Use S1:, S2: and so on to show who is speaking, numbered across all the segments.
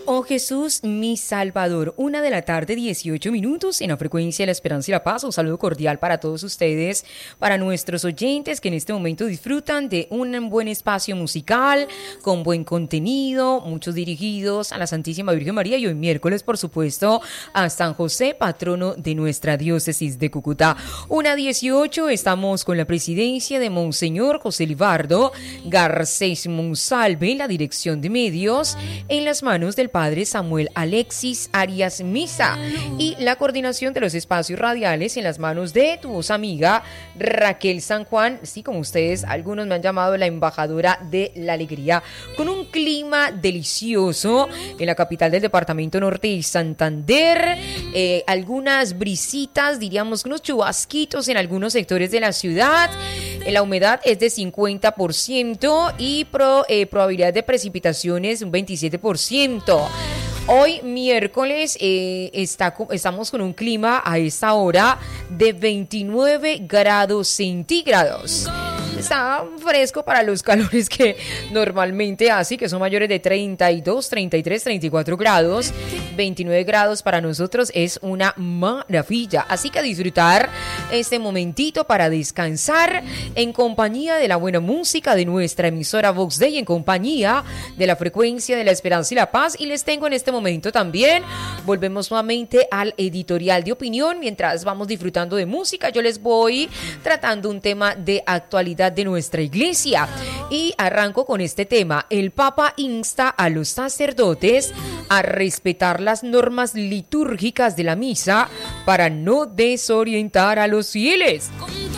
S1: oh Jesús, mi Salvador. 1:18 p.m. en la frecuencia de la Esperanza y la Paz. Un saludo cordial para todos ustedes, para nuestros oyentes que en este momento disfrutan de un buen espacio musical, con buen contenido, muchos dirigidos a la Santísima Virgen María y hoy miércoles, por supuesto, a San José, patrono de nuestra diócesis de Cúcuta. 1:18 estamos con la presidencia de Monseñor José Libardo Garcés Monsalve, la dirección de medios en las manos del padre Samuel Alexis Arias Misa y la coordinación de los espacios radiales en las manos de tu voz amiga Raquel San Juan, sí, como ustedes, algunos me han llamado la embajadora de la alegría, con un clima delicioso en la capital del departamento norte de Santander, algunas brisitas, diríamos unos chubasquitos en algunos sectores de la ciudad. La humedad es de 50% y probabilidad de precipitaciones un 27%. Hoy miércoles estamos con un clima a esta hora de 29 grados centígrados. Está fresco para los calores que normalmente hace, que son mayores de 32, 33, 34 grados. 29 grados para nosotros es una maravilla. Así que a disfrutar este momentito para descansar en compañía de la buena música de nuestra emisora Vox Day, en compañía de la frecuencia de la Esperanza y la Paz. Y les tengo en este momento también, volvemos nuevamente al editorial de opinión. Mientras vamos disfrutando de música, yo les voy tratando un tema de actualidad de nuestra iglesia y arranco con este tema. El Papa insta a los sacerdotes a respetar las normas litúrgicas de la misa para no desorientar a los fieles.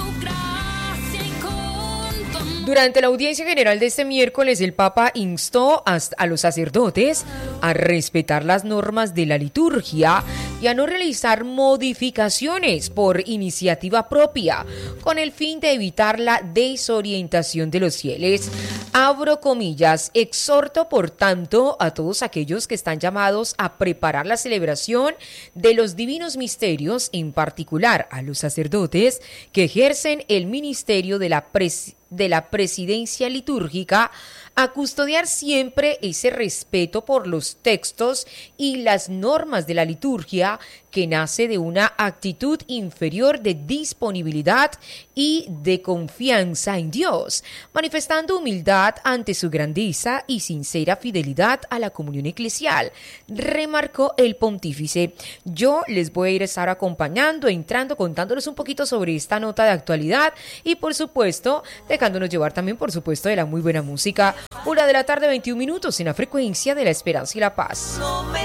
S1: Durante la audiencia general de este miércoles, el Papa instó a los sacerdotes a respetar las normas de la liturgia y a no realizar modificaciones por iniciativa propia, con el fin de evitar la desorientación de los fieles. Abro comillas, exhorto por tanto a todos aquellos que están llamados a preparar la celebración de los divinos misterios, en particular a los sacerdotes que ejercen el ministerio de la presidencia litúrgica, a custodiar siempre ese respeto por los textos y las normas de la liturgia que nace de una actitud inferior de disponibilidad y de confianza en Dios, manifestando humildad ante su grandeza y sincera fidelidad a la comunión eclesial, remarcó el pontífice. Yo les voy a estar acompañando, entrando, contándoles un poquito sobre esta nota de actualidad y, por supuesto, dejándonos llevar también, por supuesto, de la muy buena música. 1:21 p.m. en la frecuencia de la Esperanza y la Paz.